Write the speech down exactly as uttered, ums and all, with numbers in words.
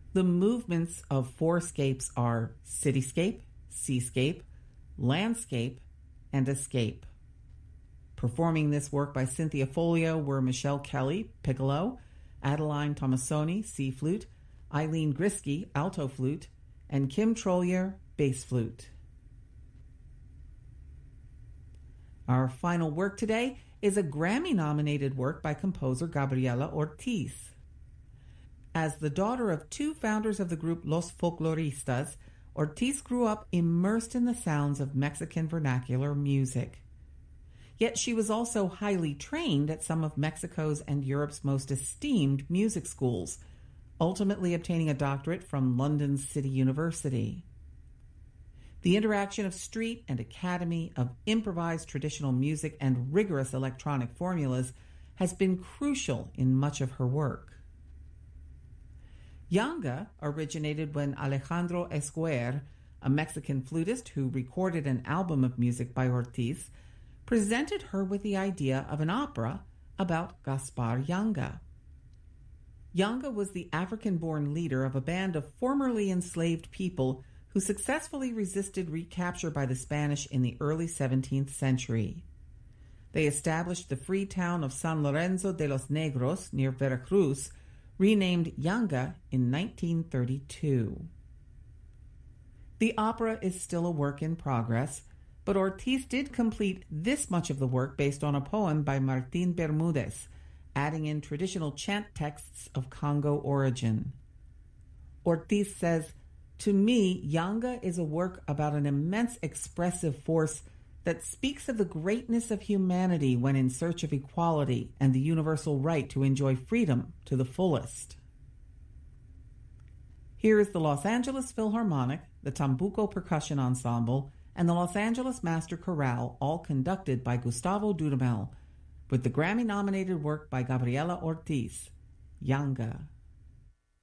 The movements of four scapes are cityscape, seascape, landscape, and escape. Performing this work by Cynthia Folio were Michelle Kelly, piccolo, Adeline Tomasoni, C flute, Eileen Grisky, alto flute, and Kim Trollier, bass flute. Our final work today is a Grammy-nominated work by composer Gabriela Ortiz. As the daughter of two founders of the group Los Folkloristas, Ortiz grew up immersed in the sounds of Mexican vernacular music. Yet she was also highly trained at some of Mexico's and Europe's most esteemed music schools, ultimately obtaining a doctorate from London's City University. The interaction of street and academy, of improvised traditional music and rigorous electronic formulas has been crucial in much of her work. Yanga originated when Alejandro Esquer, a Mexican flutist who recorded an album of music by Ortiz, presented her with the idea of an opera about Gaspar Yanga. Yanga was the African-born leader of a band of formerly enslaved people who successfully resisted recapture by the Spanish in the early seventeenth century. They established the free town of San Lorenzo de los Negros near Veracruz, renamed Yanga in nineteen thirty-two. The opera is still a work in progress, but Ortiz did complete this much of the work based on a poem by Martín Bermúdez, adding in traditional chant texts of Congo origin. Ortiz says, "To me, Yanga is a work about an immense expressive force that speaks of the greatness of humanity when in search of equality and the universal right to enjoy freedom to the fullest." Here is the Los Angeles Philharmonic, the Tambuco Percussion Ensemble, and the Los Angeles Master Chorale, all conducted by Gustavo Dudamel, with the Grammy-nominated work by Gabriela Ortiz, Yanga.